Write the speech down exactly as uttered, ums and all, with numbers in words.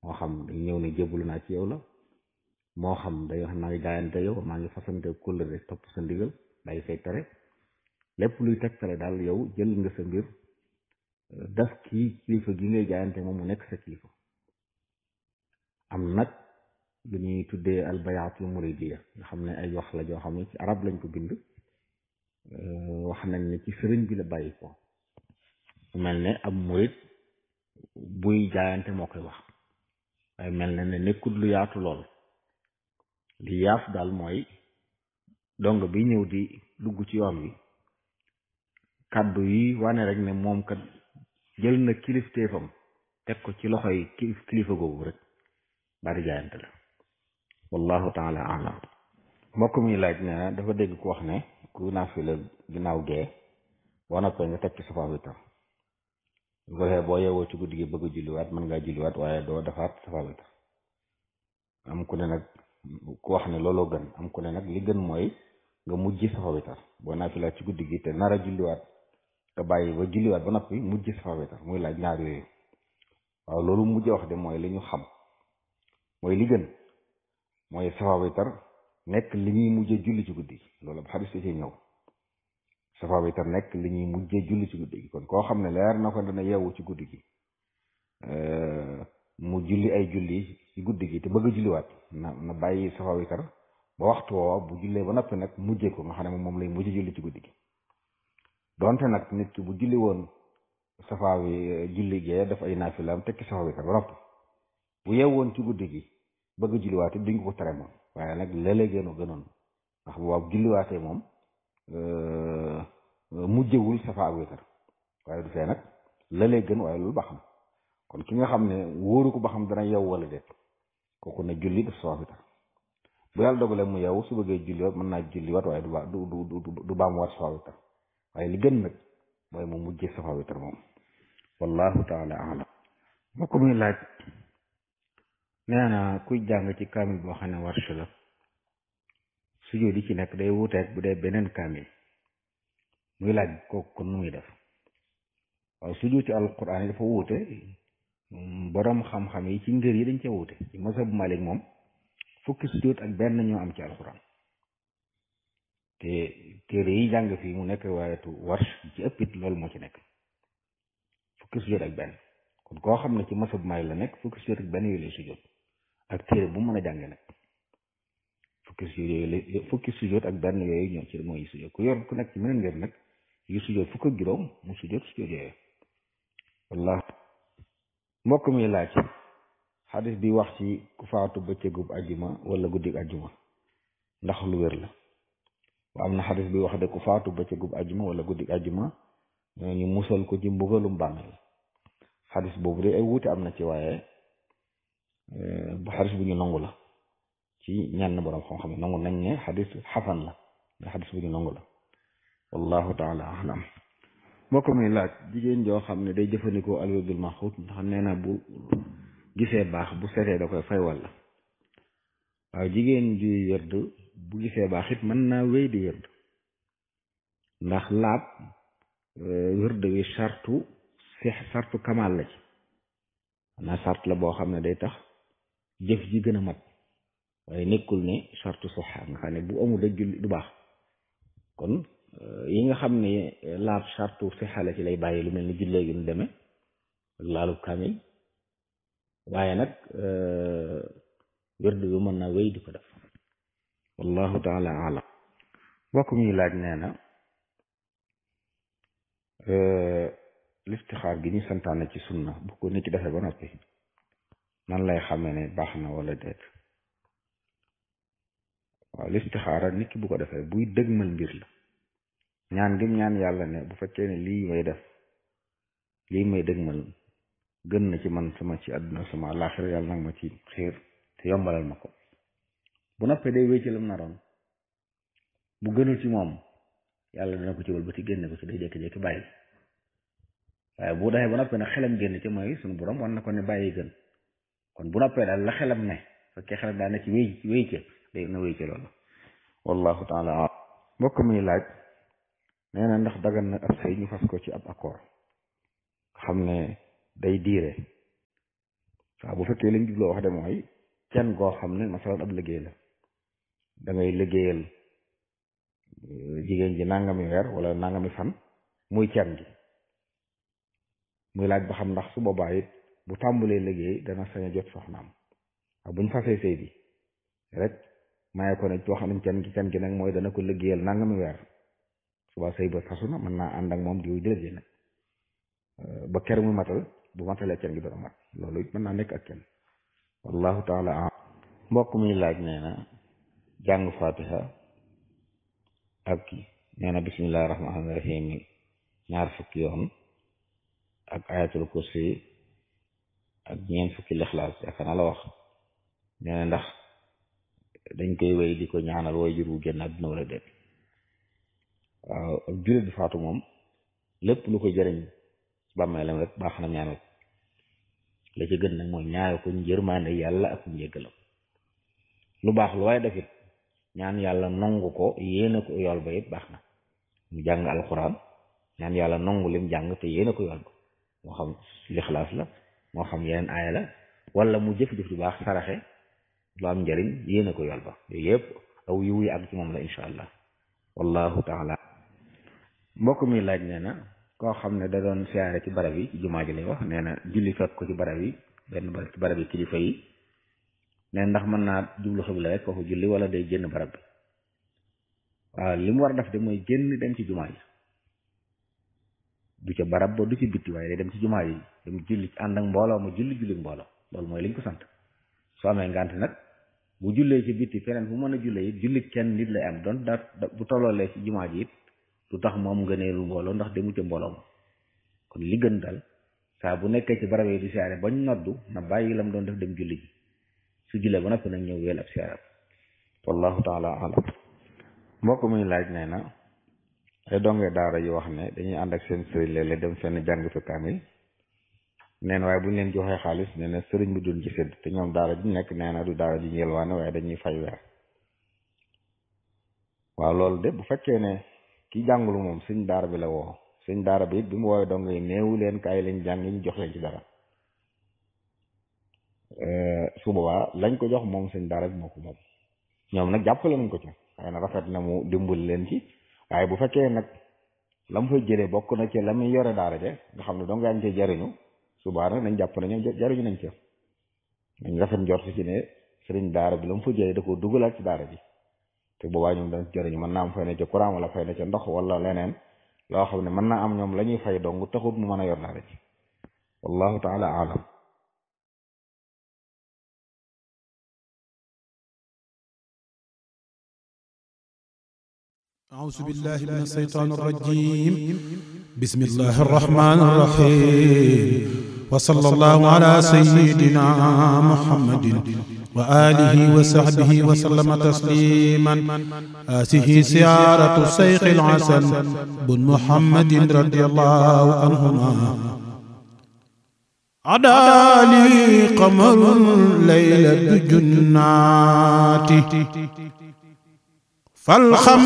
moo xam dañ ñëw ne jébbalu naa ci yow la moo xam day wax maa ngi jaayante yow maa ngi fasante kóllëre topp sa ndigal day say tere lépp luy tegtale daal yow jël nga sa mbir def kii kilifa gi ngay jaayante moom mu nekk sa kilifa. am nag lu ñuy tuddee albayaatul muridiya nga xam ne ay wax la joo xam ne ci arab lañ ko bind wax nañ ne ci sëriñ bi la bàyyi ko mel ne ab murid buy jaayante moo koy wax waaye mel na ne nekkul lu yaatu lool li yaaf daal mooy dong bi ñëw di dugg ci yoon wi kàddu yi wane rek ne moom kat jël na kilifteefam teg ko ci loxoy kilif kilifa googu rek bari jaayante la wallahu taala alam. mbokk mi laaj ne dafa dégg ku wax ne ku naafila ginnaaw gee boo noppee nga teg ci safa witar bu ko defee boo yeewoo ci guddi gi bëgg a julliwaat mën ngaa julliwaat waaye doo defaat safa witar am ku ne nag ku wax ne looloo gën am ku ne nag li gën mooy nga mujj safa witar boo naafilaat ci guddi gi te nar a julliwaat nga bàyyi ba julliwaat ba noppi mujj safa witar muy laaj ñaar yooyu waaw loolu mujj wax de mooy li ñu xam mooy li gën mooy safa witar nekk li ñuy mujjee julli ci guddi gi loolu ab xadis ci ñëw safa witar nekk li ñuy mujjee julli ci guddi gi kon koo xam ne leer na ko dana yeewu ci guddi gi mu julli ay julli ci guddi gi te bëgg a julliwaat na na bàyyi safa witar ba waxtu woowa bu jullee ba noppi nag mujjee ko nga xam ne moom lay mujjee julli ci guddi gi donte nag nit ki bu julli woon safa wi julli gee daf ay naafilaam tekki safa witar ba noppi bu yeewoon ci guddi gi bëgg a julliwaatee duñ ko tere moom waaye nag léeg-léeg gënu gënoon ndax bu waaw julliwaatee moom mujjewul safa ak witar waaye du fee nag léeg-léeg gën waaye loolu ba xam kon ki nga xam ne wóoru ko ba xam dana yeew wala déet kooku ne julli def safa witar bu yàlla dogalee mu yeewu su bëggee julliwaat mën naa julliwaat waaye du ba du du du baamuwaat safa witar waaye li gën nag mooy mu mujjee safa witar moom wallahu taala alam. moo ko muy laaj nee na kuy jàng ci kaamil boo xam ne warsh la sujjóot yi ci nekk day wuuteeg bu dee beneen kaamil muy laaj kooku kon nu muy def waaw sujjóot ci alquran yi dafa wuute borom xam-xam yi ci ngër yi dañ cee wuute ci mazhab Malik moom fukki sujjóot ak benn ñoo am ci alquran te téere yi jàng fii mu nekk waayatu warsh ci ëpp it loolu moo ci nekk fukki sujjóot ak benn kon koo xam ne ci mazhab Malik la nekk fukki sujjóot ak benn yooyu lay sujjóot ak téere bu mën a jànge nag fukki sujjóot yooyu fukki sujjóot ak benn yooyu ñoo ci mooy sujjóot ku yor ku nekk ci meneen ngeen nag yu sujjóot fukk ak juróom mu sujjóot sujjóot yooyu wallah. mbokk mi laaj xadis bi wax ci ku faatu bëccëgub ajjuma wala guddig ajjuma ndax lu wér la wa am na xadis bi wax de ku faatu bëccëgub ajjuma wala guddig ajjuma ñu musal ko ci mbugalum bàmmeel xadis boobu de ay wuute am na ci waaye bu xadis bu ñu nangu la ci ñenn borom xam-xam yi nangu nañ ne xadis xasan la mais xadis bu ñu nangu la wallahu taala alam. mbokk mi laaj jigéen joo xam ne day jëfandikoo alwirdul maxuut ndax nee na bu gisee baax bu setee da koy fay walla waaw jigéen juy wërd bu gisee baax it mën naa wéy di wërd ndax laab wërd wi sartu si sartu kamaal la ci xanaa sart la boo xam ne day tax jëf ji gën a mat waaye nekkul ne sartu soxa nga xam ne bu amul rek julli du baax kon yi nga xam ne laab sartu sixa la ci lay bàyyi lu mel ni jullee gi nu demee ak laalub kaamil waaye nag wërd bi mën naa wéy di ko def wallahu taala alam. mbokk mi laaj nee na listixaar gi ñu santaane ci sunna bu ko nit ki defee ba noppi nan lay xamee ne baax na wala déet waaw listixaara nit ki bu ko defee buy dëgmal mbir la ñaan gim ñaan yàlla ne bu fekkee ne lii may def lii may dëgmal gën na ci man sama ci àdduna sama àllaaxira yàlla nag ma ci xiir te yombalal ma ko bu noppee day wéy ci lam naroon bu gënul ci moom yàlla dana ko ci wal ba ci génne ko ci day jékki-jékki bàyyi waaye bu defee ba noppee nag xelam génn ci mooy suñu borom war na ko ne bàyyi gën kon bu noppee daal la xelam ne fekkee xelam daa ne ci wéy ci wéy ci day na wéy ci loolu wallahu taala alam. mbokk mi laaj nee na ndax dagan na ab sëy ñu fas ko ci ab accord xam ne day diire saa bu fekkee lañ jubloo wax de mooy can goo xam ne masalan ab liggéey la da ngay liggéeyal jigéen ji nangami weer wala nangami fan muy can gi muy laaj ba xam ndax su boobaa it bu tàmbalee liggéey dana sañ a jot soxnaam waaw buñ fasee sëy bi rek maye ko ne wax nañ can gi can gi nag mooy dana ko liggéeyal nangami weer suba sëy ba fasu na mën naa ànd ak moom di di liggéey nag ba ker mu matal bu matalee can gi dana mat loolu it mën naa nekk ak kenn wallahu taala am mbokk mi laaj nee na jàng fatiha ak nee na bismillahi rahmaani rahim ñaar fukki yoon ak ayatul kursi ak ñeent fukki lixlaas yaakaar naa la wax nee na ndax dañ koy wéy di ko ñaanal way jur wu génn àdduna wala déet waaw ak jullit bi faatu moom lépp lu ko jëriñ ci bàmmeelam rek baax na ñaanal la ci gën nag mooy ñaanal ko njërmaande yàlla ak njéggalam lu baax lu waaye defit ñaan yàlla nongu ko yéene ko yool ba it baax na mu jàng alxuraan ñaan yàlla nongu lim jàng te yéene ko yool ba moo xam lixlaas la moo xam yeneen aaya la wala mu jëf-jëf lu baax saraxe lu am njëriñ yéene ko yool ba yooyu yëpp aw yiw yi ak ci moom la insha allah wallahu taala mbokk mi laaj nee na koo xam ne da doon siyaare ci barab yi ci jumaa ji lay wax nee na julli fekk ko ci barab yi benn barab ci barab yi kilifa yi nee ndax mën naa jublu xibla rek foofu julli wala day génn barab bi waaw li mu war a def de mooy génn dem ci jumaa yi du ca barab ba du ci bitti waaye day dem ci jumaa yi dem julli ci ànd ak mbooloo mu julli julli mbooloo loolu mooy liñ ko sant soo amee ngànt nag bu jullee ci bitti feneen fu mën a jullee it julli kenn nit lay am doon da bu tolloolee ci jumaa ji it du tax moom ngëneelu mbooloo ndax demu ca mbooloo ma kon li gën daal saa bu nekkee ci barab yi di siyaare bañ noddu na bàyyi lam doon def dem julli ji su jullee ba noppi nag ñëw weel ab siyaare wallahu taala alam mbokk muy laaj nee na ay donge daara yu wax ne dañuy ànd ak seen sëriñ léeg-léeg dem fenn jàng fi kaamil nee na waaye bu ñu leen joxee xaalis nee na sëriñ bi duñ ci sédd te ñoom daara ji nekk nee na du daara ji yelwaane waaye dañuy fay weer waaw loolu de bu fekkee ne ki jàngulu moom sëñ daara bi la woo sëñ daara bi it bi mu woowee donge yi néewu leen kaay lañ jàng ñu jox leen ci dara su boobaa lañ ko jox moom sëñ daara bi moo ko moom ñoom nag jàppale nañ ko ci waaye nag rafet na mu dimbali leen ci waaye bu fekkee nag la mu fay jëlee bokk na ci la muy yore daara je nga xam ne dong yaa ngi cee jariñu subaa nag nañ jàpp ne ñoom jariñu nañ ci nañ rafet njort ci ne sëriñ daara bi la mu fa jëlee da ko dugalaat ci daara bi te boobaa ñoom dañ jariñu mën naa am fay na ca courant wala fay na ca ndox wala leneen loo xam ne mën naa am ñoom la ñuy fay dong taxut mu mën a yor daara ji wallahu taala alam أعوذ بالله من الشيطان الرجيم بسم الله الرحمن الرحيم وصلى الله على سيدنا محمد وآله وصحبه وسلم تسليما هذه سيارة الشيخ الحسن بن محمد رضي الله عنهما عدالي قمر ليلة جناتي فالخم